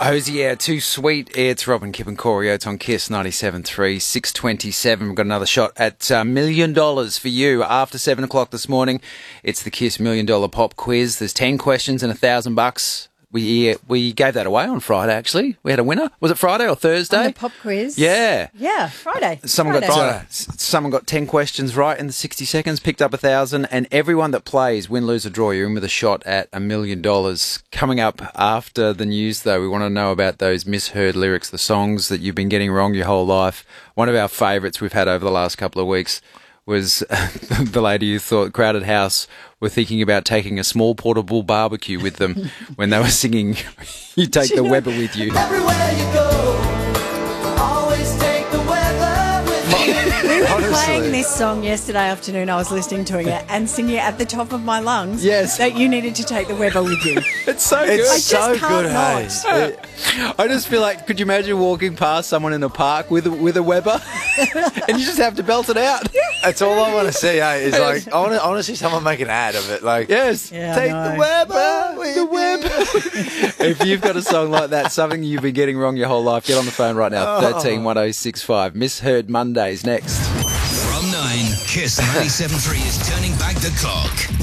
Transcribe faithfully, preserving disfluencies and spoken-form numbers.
Hosier, Too Sweet. It's Robin, Kip and Corey Oates on Kiss ninety-seven point three, six twenty-seven. We've got another shot at a uh, million dollars for you after seven o'clock this morning. It's the Kiss Million Dollar Pop Quiz. There's ten questions and a thousand bucks. We we gave that away on Friday, actually. We had a winner. Was it Friday or Thursday? On the pop quiz? Yeah. Yeah, Friday. Someone Friday. got uh, someone got ten questions right in the sixty seconds, picked up a thousand, and everyone that plays, win, lose or draw, you're in with a shot at a million dollars. Coming up after the news, though, we want to know about those misheard lyrics, the songs that you've been getting wrong your whole life. One of our favourites we've had over the last couple of weeks was the lady who thought Crowded House were thinking about taking a small portable barbecue with them when they were singing You Take the Weber With You. Everywhere you go, always take the weather with you. We were Honestly. playing this song yesterday afternoon. I was listening to it and singing it at the top of my lungs. Yes. That you needed to take the Weber with you. It's so It's good. I just so can't good, not. hey. I just feel like, could you imagine walking past someone in a park with a, with a Weber and you just have to belt it out? That's all I want to see, eh? Is like, I want to, I want to see someone make an ad of it. Like, Yes. Yeah, I Take know. the Weber with the Weber. If you've got a song like that, something you've been getting wrong your whole life, get on the phone right now. thirteen one oh six five. Misheard Mondays next. From nine, Kiss ninety-seven point three is turning back the clock.